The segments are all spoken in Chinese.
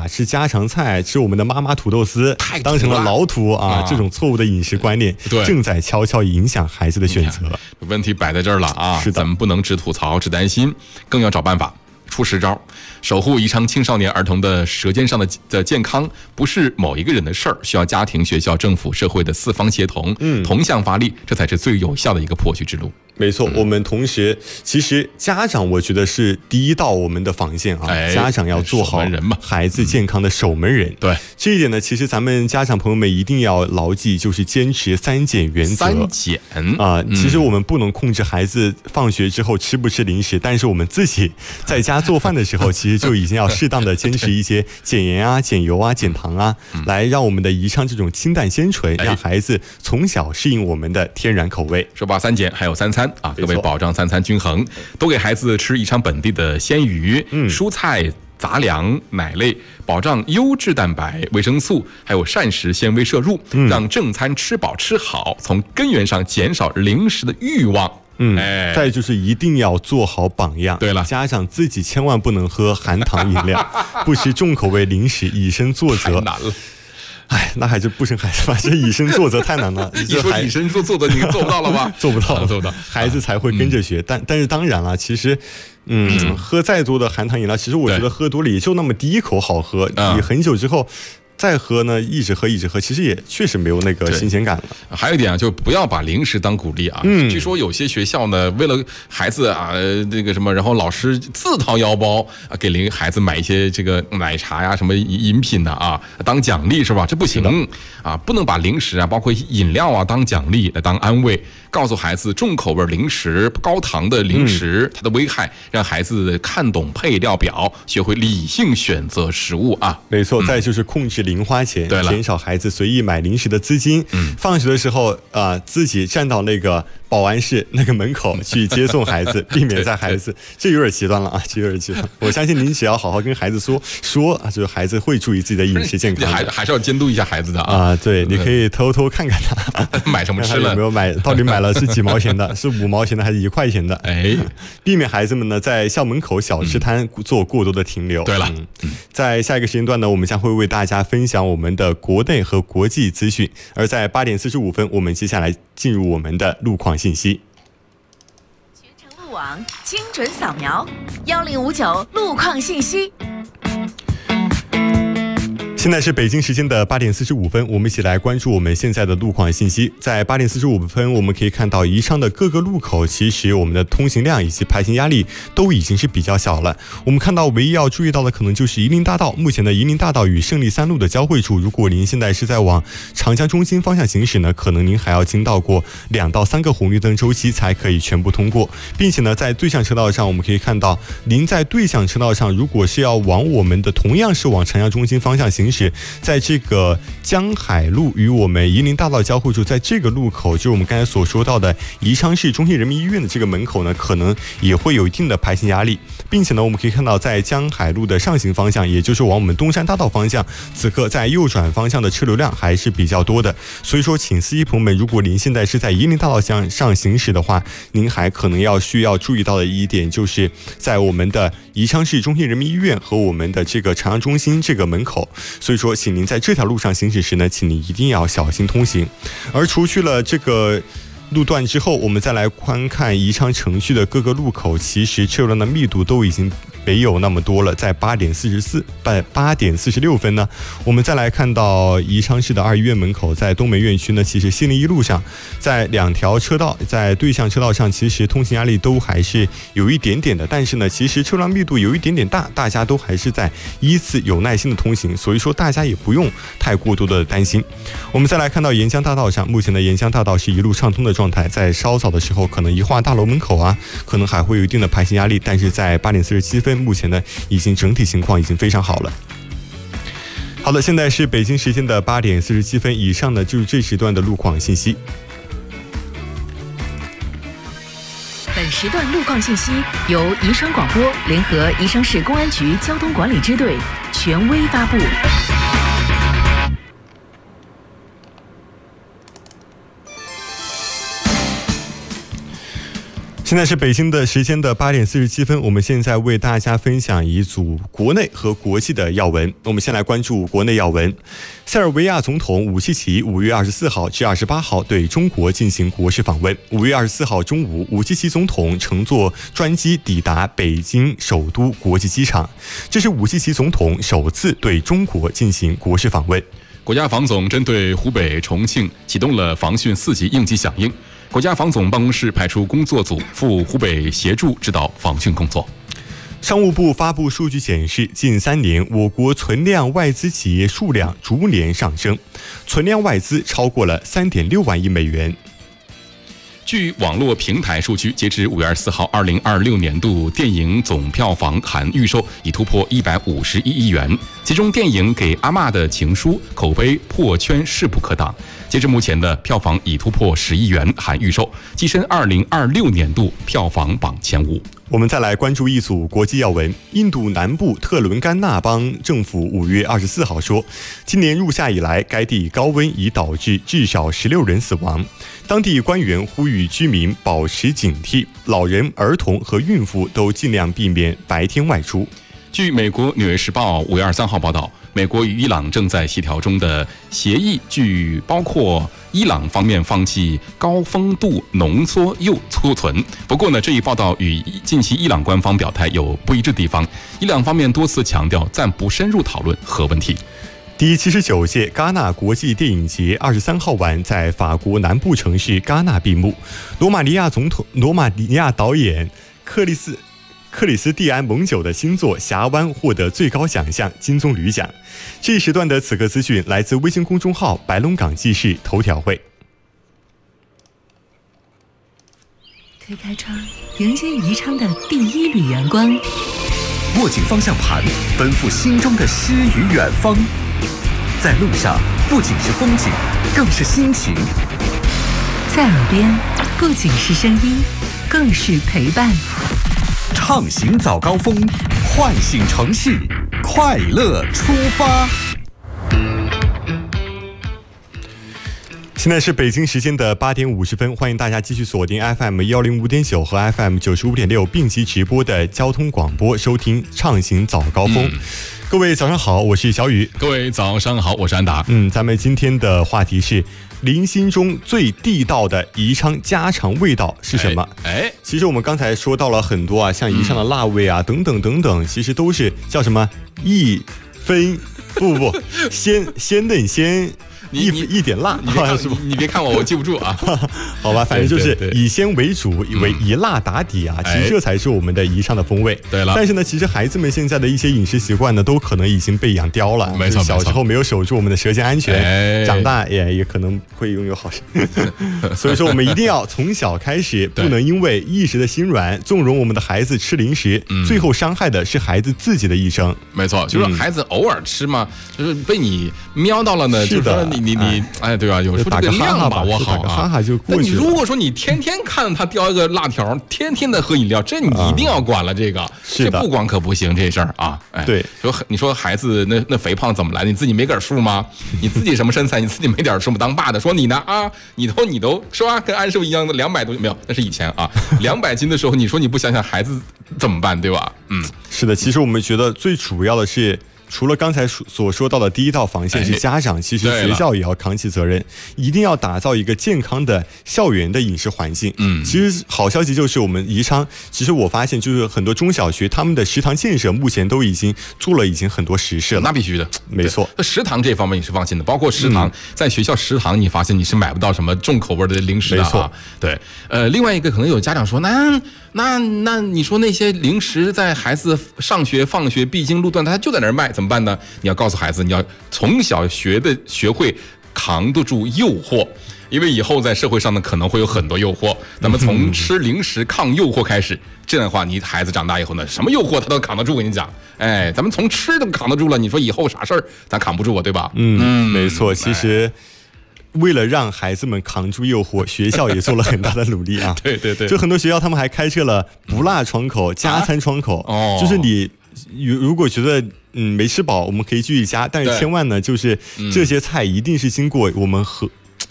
把吃家常菜、吃我们的妈妈土豆丝当成了老土啊，这种错误的饮食观念正在悄悄影响孩子的选择。 问题摆在这儿了啊！ 是的， 咱们不能只吐槽、只担心，更要找办法。出10招，守护宜昌青少年儿童的舌尖上的健康，不是某一个人的事儿，需要家庭、学校、政府、社会的4方协同，同向发力，这才是最有效的一个破局之路。 没错，我们同时其实家长我觉得是第一道我们的防线啊，家长要做好孩子健康的守门人。 对这一点呢，其实咱们家长朋友们一定要牢记，就是坚持3减原则。 3减啊，其实我们不能控制孩子放学之后吃不吃零食，但是我们自己在家做饭的时候，其实就已经要适当的坚持一些减盐啊、减油啊、减糖啊，来让我们的宜昌这种清淡鲜纯，让孩子从小适应我们的天然口味。 说吧，3减还有3餐啊，各位保障3餐均衡，多给孩子吃宜昌本地的鲜鱼、蔬菜、杂粮、奶类，保障优质蛋白、维生素，还有膳食纤维摄入，让正餐吃饱吃好，从根源上减少零食的欲望。 再就是一定要做好榜样。 对了， 家长自己千万不能喝含糖饮料，不吃重口味零食，以身作则。 太难了。 那还是不生孩子吧，这以身作则太难了。 你说以身作则，你做不到了吧？ 做不到，孩子才会跟着学。但是当然了，其实，喝再多的含糖饮料，其实我觉得喝多了也就那么第一口好喝，你很久之后再喝呢，一直喝，其实也确实没有那个新鲜感了。 还有一点啊，就不要把零食当鼓励啊。据说有些学校呢，为了孩子啊，那个什么，然后老师自掏腰包啊，给孩子买一些这个奶茶呀、什么饮品的啊，当奖励是吧？这不行啊，不能把零食啊，包括饮料啊，当奖励来当安慰。告诉孩子重口味零食、高糖的零食它的危害，让孩子看懂配料表，学会理性选择食物啊。 没错，再就是控制零花钱，减少孩子随意买零食的资金。放学的时候自己站到那个保安室那个门口去接送孩子，避免在孩子这有点极端了啊，这有点极端。我相信您只要好好跟孩子说，就是孩子会注意自己的饮食健康的， 还是要监督一下孩子的啊。对，你可以偷偷看看他买什么吃了， 有没有买，到底买了是几毛钱的，是5毛钱的还是1块钱的？避免孩子们呢在校门口小吃摊做过多的停留。 对了， 在下一个时间段呢，我们将会为大家分享我们的国内和国际资讯，而在8点45分，我们接下来进入我们的路况信息。 全程路网精准扫描1059路况信息。 现在是北京时间的8点45分，我们一起来关注我们现在的路况信息。在8点45分，我们可以看到宜昌的各个路口，其实我们的通行量以及排行压力都已经是比较小了。我们看到唯一要注意到的可能就是夷陵大道，目前的夷陵大道与胜利3路的交汇处，如果您现在是在往长江中心方向行驶呢，可能您还要经到过2到3个红绿灯周期才可以全部通过，并且呢，在对向车道上，我们可以看到您在对向车道上，如果是要往我们的同样是往长江中心方向行驶，在这个江海路与我们夷陵大道交汇处，在这个路口，就是我们刚才所说到的宜昌市中心人民医院的这个门口呢，可能也会有一定的排行压力，并且呢，我们可以看到在江海路的上行方向，也就是往我们东山大道方向，此刻在右转方向的车流量还是比较多的。所以说，请司机朋友们，如果您现在是在夷陵大道上行驶的话，您还可能需要注意到的一点，就是在我们的宜昌市中心人民医院和我们的这个长阳中心这个门口。所以说，请您在这条路上行驶时呢，请您一定要小心通行。而除去了这个路段之后，我们再来观看宜昌城区的各个路口，其实车辆的密度都已经没有那么多了。在8点46分呢，我们再来看到宜昌市的2医院门口，在东门院区呢，其实西陵1路上，在2条车道，在对向车道上，其实通行压力都还是有一点点的，但是呢，其实车辆密度有一点点大，大家都还是在依次有耐心的通行，所以说大家也不用太过多的担心。我们再来看到沿江大道上，目前的沿江大道是一路畅通的状态，在稍早的时候，可能宜化大楼门口啊，可能还会有一定的排行压力，但是在8点47分，目前呢，已经整体情况已经非常好了。好的，现在是北京时间的8点47分，以上呢就是这时段的路况信息。 本时段路况信息由宜昌广播联合宜昌市公安局交通管理支队权威发布。 现在是北京的时间的8点47分，我们现在为大家分享一组国内和国际的要闻。我们先来关注国内要闻。塞尔维亚总统武契奇5月24号至28号对中国进行国事访问。5月24号中午，武契奇总统乘坐专机抵达北京首都国际机场，这是武契奇总统首次对中国进行国事访问。 国家防总针对湖北、重庆启动了防汛4级应急响应。国家防总办公室派出工作组赴湖北协助指导防汛工作。 商务部发布数据显示，近3年我国存量外资企业数量逐年上升，存量外资超过了3.6万亿美元。 据网络平台数据，截至5月24号，2026年度电影总票房含预售已突破151亿元，其中电影《给阿嬷的情书》口碑破圈势不可挡，截至目前的票房已突破10亿元含预售，跻身2026年度票房榜前5。 我们再来关注一组国际要闻。印度南部特伦甘纳邦政府5月24号说，今年入夏以来，该地高温已导致至少16人死亡。当地官员呼吁居民保持警惕，老人、儿童和孕妇都尽量避免白天外出。 据美国《纽约时报》5月23号报道，美国与伊朗正在协调中的协议具包括伊朗方面放弃高丰度浓缩铀储存。不过呢，这一报道与近期伊朗官方表态有不一致地方。伊朗方面多次强调暂不深入讨论核问题。 第79届戛纳国际电影节23号晚在法国南部城市戛纳闭幕。罗马尼亚导演克里斯蒂安·蒙久的新作《峡湾》获得最高奖项金棕榈奖。这一时段的此刻资讯来自微信公众号白龙港记事头条会。 推开窗，迎接宜昌的第一缕阳光。 握紧方向盘，奔赴心中的诗与远方。在路上，不仅是风景，更是心情。 在耳边，不仅是声音，更是陪伴。 畅行早高峰，唤醒城市，快乐出发。 现在是北京时间的8点50分，欢迎大家继续锁定 FM 105.9和 FM 95.6并机直播的交通广播，收听畅行早高峰。各位早上好，我是小雨。 各位早上好，我是安达。 咱们今天的话题是您心中最地道的宜昌家常味道是什么？其实我们刚才说到了很多啊，像宜昌的辣味啊，等等等等，其实都是叫什么鲜嫩鲜。一点辣， 你别看我记不住啊。 好吧，反正就是以鲜为主，以辣打底啊。其实这才是我们的宜昌的风味。 对了， 但是呢，其实孩子们现在的一些饮食习惯呢，都可能已经被养刁了。 没错， 小时候没有守住我们的舌尖安全，长大也可能会拥有好事。所以说，我们一定要从小开始，不能因为一时的心软，纵容我们的孩子吃零食，最后伤害的是孩子自己的一生。 没错，就是孩子偶尔吃嘛，就是被你瞄到了呢， 是的。 你对吧？有时候这个量把握好啊， 哈哈就过去了。 那你如果说你天天看着他叼一个辣条，天天的喝饮料，这你一定要管了。这不管可不行这事儿啊。 对， 你说孩子那肥胖怎么来？你自己没点数吗？你自己什么身材？你自己没点数吗？当爸的说你呢啊？你都是吧？跟安师傅一样的200多没有？那是以前啊，200斤的时候，你说你不想想孩子怎么办？对吧？ 是的。其实我们觉得最主要的是，除了刚才所说到的第一道防线是家长，其实学校也要扛起责任，一定要打造一个健康的校园的饮食环境。其实好消息就是我们宜昌，其实我发现就是很多中小学他们的食堂建设目前都已经做了很多实事了。 那必须的， 没错。 那食堂这方面你是放心的，包括食堂，在学校食堂你发现你是买不到什么重口味的零食的啊。 没错， 对。另外一个可能有家长说，那你说那些零食在孩子上学放学必经路段，他就在那儿卖，怎么办呢？你要告诉孩子，你要从小学会扛得住诱惑，因为以后在社会上呢可能会有很多诱惑。那么从吃零食抗诱惑开始，这样的话，你孩子长大以后呢，什么诱惑他都扛得住。我跟你讲，咱们从吃都扛得住了，你说以后啥事儿咱扛不住啊，对吧？ 没错。其实为了让孩子们扛住诱惑，学校也做了很大的努力啊。 对， 就很多学校他们还开设了不辣窗口、加餐窗口。就是你如果觉得没吃饱，我们可以继续加，但是千万呢，就是这些菜一定是经过我们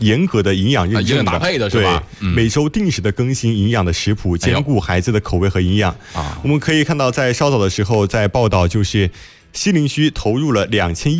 严格的营养认证的， 搭配的是吧？ 对，每周定时的更新营养的食谱，兼顾孩子的口味和营养。我们可以看到，在稍早的时候，在报道就是西陵区投入了2100